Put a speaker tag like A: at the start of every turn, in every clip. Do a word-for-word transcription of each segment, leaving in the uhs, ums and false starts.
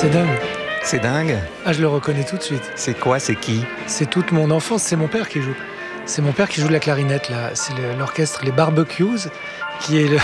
A: C'est dingue.
B: C'est dingue.
A: Ah, je le reconnais tout de suite.
B: C'est quoi, c'est qui?
A: C'est toute mon enfance, c'est mon père qui joue. C'est mon père qui joue de la clarinette, là. C'est le- l'orchestre Les Barbecues, qui est le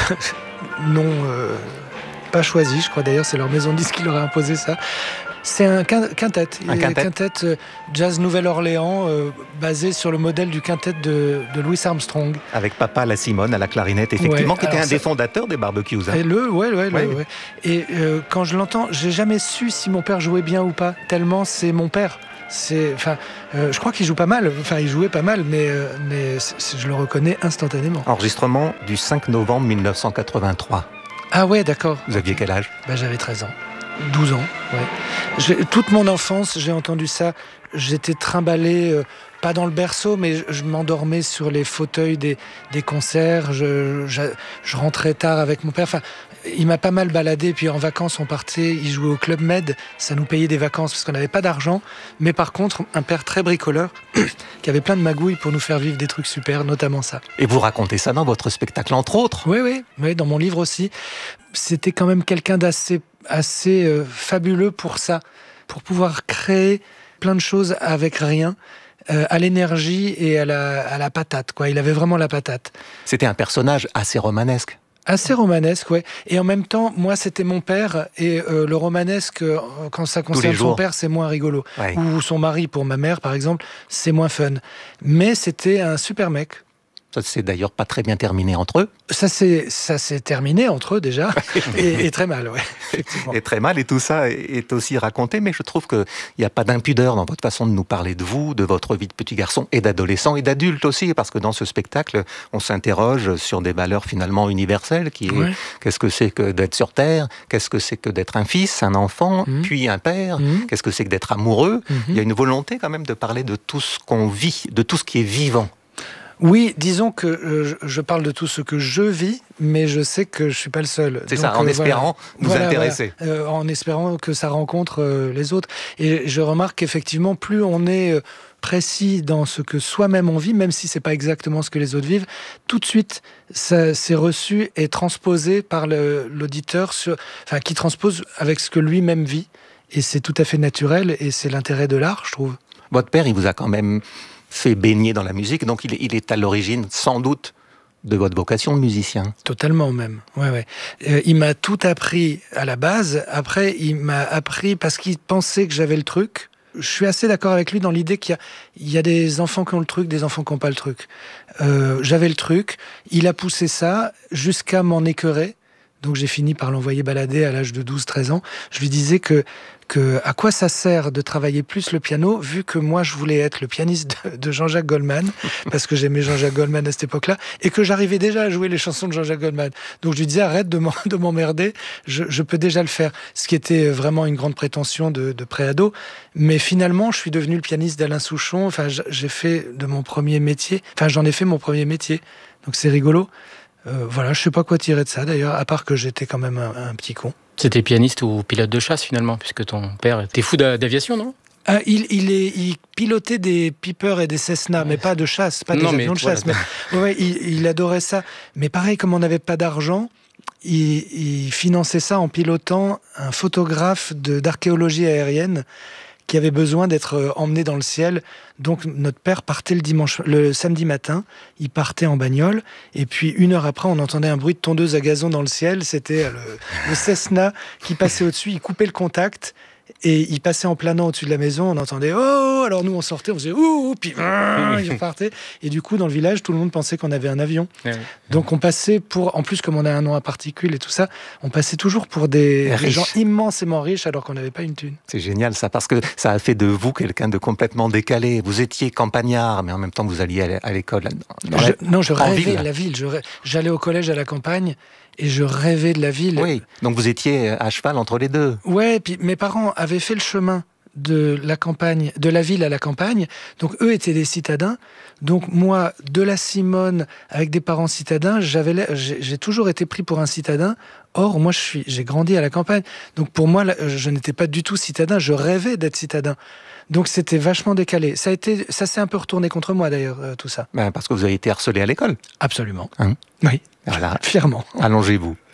A: nom euh, pas choisi, je crois d'ailleurs, c'est leur maison de disques qui leur a imposé ça. C'est un quin- quintet,
B: Un quintet.
A: quintet euh, jazz Nouvelle-Orléans, euh, basé sur le modèle du quintet de, de Louis Armstrong.
B: Avec papa La Simone à la clarinette, effectivement,
A: Ouais,
B: qui était
A: alors
B: un
A: ça-
B: des fondateurs des barbecues. hein.
A: Et le, ouais, ouais, le,
B: Ouais.
A: ouais. Et euh, quand je l'entends, j'ai jamais su si mon père jouait bien ou pas, tellement c'est mon père. C'est, enfin, euh, je crois qu'il joue pas mal. Enfin, il jouait pas mal, mais, euh, mais c'est- c'est- je le reconnais instantanément.
B: Enregistrement du cinq novembre mille neuf cent quatre-vingt-trois.
A: Ah ouais, d'accord.
B: Vous aviez quel âge?
A: Bah, j'avais treize ans. douze ans, ouais. J'ai- toute mon enfance, j'ai entendu ça. J'étais trimballé, euh, pas dans le berceau, mais je, je m'endormais sur les fauteuils des, des concerts. Je, je, je rentrais tard avec mon père. Enfin, il m'a pas mal baladé. Puis en vacances, on partait, il jouait au Club Med. Ça nous payait des vacances parce qu'on n'avait pas d'argent. Mais par contre, un père très bricoleur qui avait plein de magouilles pour nous faire vivre des trucs super, notamment ça.
B: Et vous racontez ça dans votre spectacle, entre autres.
A: Oui, oui, oui, dans mon livre aussi. C'était quand même quelqu'un d'assez assez, euh, fabuleux pour ça, pour pouvoir créer plein de choses avec rien, euh, à l'énergie et à la, à la patate, quoi. Il avait vraiment la patate.
B: C'était un personnage assez romanesque.
A: Assez romanesque, ouais. Et en même temps, moi, c'était mon père, et euh, le romanesque, euh, quand ça concerne son
B: jours.
A: père, c'est moins rigolo.
B: Ouais.
A: Ou son mari, pour ma mère, par exemple, c'est moins fun. Mais c'était un super mec.
B: Ça s'est d'ailleurs pas très bien terminé entre eux.
A: Ça s'est, ça s'est terminé entre eux déjà, et, et très mal, ouais, effectivement.
B: Et très mal, et tout ça est aussi raconté, mais je trouve qu'il n'y a pas d'impudeur dans votre façon de nous parler de vous, de votre vie de petit garçon, et d'adolescent, et d'adulte aussi, parce que dans ce spectacle, on s'interroge sur des valeurs finalement universelles, qui est
A: Ouais.
B: qu'est-ce que c'est que d'être sur Terre, qu'est-ce que c'est que d'être un fils, un enfant,
A: Mhm.
B: puis un père,
A: Mhm.
B: qu'est-ce que c'est que d'être amoureux.
A: Mhm.
B: Il y a une volonté quand même de parler de tout ce qu'on vit, de tout ce qui est vivant.
A: Oui, disons que euh, je- je parle de tout ce que je vis, mais je sais que je suis pas le seul.
B: C'est
A: Donc,
B: ça, en
A: euh,
B: espérant
A: voilà.
B: nous
A: Voilà,
B: intéresser.
A: voilà. Euh, en espérant que ça rencontre euh, les autres. Et je remarque qu'effectivement, plus on est euh, précis dans ce que soi-même on vit, même si c'est pas exactement ce que les autres vivent, tout de suite, ça c'est reçu et transposé par le- l'auditeur, sur, enfin, qui transpose avec ce que lui-même vit. Et c'est tout à fait naturel, et c'est l'intérêt de l'art, je trouve.
B: Votre père, il vous a quand même fait baigner dans la musique, donc il est, il est à l'origine, sans doute, de votre vocation de musicien.
A: Totalement même. Ouais, ouais. Euh, il m'a tout appris à la base. Après, il m'a appris parce qu'il pensait que j'avais le truc. Je suis assez d'accord avec lui dans l'idée qu'il y a, il y a des enfants qui ont le truc, des enfants qui n'ont pas le truc. Euh, j'avais le truc. Il a poussé ça jusqu'à m'en écœurer. Donc j'ai fini par l'envoyer balader à l'âge de douze treize ans. Je lui disais que, que à quoi ça sert de travailler plus le piano, vu que moi je voulais être le pianiste de, de Jean-Jacques Goldman, parce que j'aimais Jean-Jacques Goldman à cette époque-là, et que j'arrivais déjà à jouer les chansons de Jean-Jacques Goldman. Donc je lui disais, arrête de m'en- de m'emmerder, je, je peux déjà le faire. Ce qui était vraiment une grande prétention de, de préado. Mais finalement, je suis devenu le pianiste d'Alain Souchon. Enfin, j- j'ai fait de mon premier métier, enfin j'en ai fait mon premier métier. Donc c'est rigolo. Euh, voilà, je sais pas quoi tirer de ça d'ailleurs, à part que j'étais quand même un, un petit con.
C: C'était pianiste ou pilote de chasse finalement, puisque ton père était fou d'a- d'aviation, non?
A: Ah, il, il, est, il pilotait des Piper et des Cessna, mais pas de chasse, pas
C: Non,
A: des
C: mais
A: avions de
C: voilà.
A: chasse. Mais, ouais, il, il adorait ça. Mais pareil, comme on n'avait pas d'argent, il, il finançait ça en pilotant un photographe de- d'archéologie aérienne qui avait besoin d'être euh, emmené dans le ciel. Donc notre père partait le dimanche, le samedi matin, il partait en bagnole, et puis une heure après, on entendait un bruit de tondeuse à gazon dans le ciel. C'était euh, le, le Cessna qui passait au-dessus, il coupait le contact. Et il passait en planant au-dessus de la maison, on entendait « Oh !» Alors nous, on sortait, on faisait « Ouh !» Puis il repartait. Et du coup, dans le village, tout le monde pensait qu'on avait un avion.
C: Ouais, ouais.
A: Donc on passait pour... En plus, comme on a un nom à particules et tout ça, on passait toujours pour des, des
B: Riches.
A: gens immensément riches alors qu'on n'avait pas une thune.
B: C'est génial ça, parce que ça a fait de vous quelqu'un de complètement décalé. Vous étiez campagnard, mais en même temps vous alliez à l'é- à l'école. dans la-
A: Je- non, je
B: en
A: rêvais
B: ville.
A: de la ville. Je rê- J'allais au collège à la campagne et je rêvais de la ville.
B: Oui, donc vous étiez à cheval entre les deux.
A: Ouais, puis mes parents avaient fait le chemin de la campagne, de la ville à la campagne. Donc eux étaient des citadins. Donc moi, de la Simone, avec des parents citadins, j'avais, l'air- j'ai, j'ai toujours été pris pour un citadin. Or, moi, je suis, j'ai grandi à la campagne. Donc pour moi, là, je n'étais pas du tout citadin. Je rêvais d'être citadin. Donc c'était vachement décalé. Ça a été, ça s'est un peu retourné contre moi d'ailleurs, euh, tout ça.
B: Ben, parce que vous avez été harcelé à l'école.
A: Absolument.
B: Hein
A: Oui,
B: Voilà,
A: fièrement.
B: allongez-vous.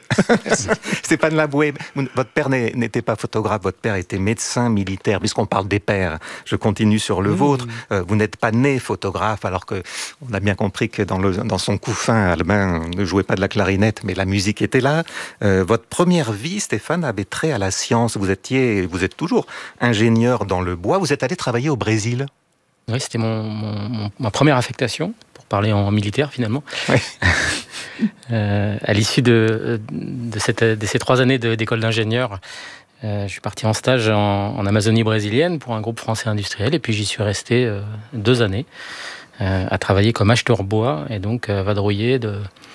B: Stéphane Laboué, votre père n'était pas photographe, votre père était médecin militaire, puisqu'on parle des pères. Je continue sur le mmh. vôtre. Euh, vous n'êtes pas né photographe, alors que on a bien compris que dans, le, dans son couffin, Albin ne jouait pas de la clarinette, mais la musique était là. Euh, votre première vie, Stéphane, avait trait à la science. Vous étiez, vous êtes toujours ingénieur dans le bois. Vous êtes allé travailler au Brésil.
C: Oui, c'était mon, mon, mon, ma première affectation, pour parler en militaire finalement. Oui. euh, à l'issue de, de, cette, de ces trois années de, d'école d'ingénieur, euh, je suis parti en stage en, en Amazonie brésilienne pour un groupe français industriel, et puis j'y suis resté euh, deux années euh, à travailler comme acheteur bois, et donc euh, vadrouiller de,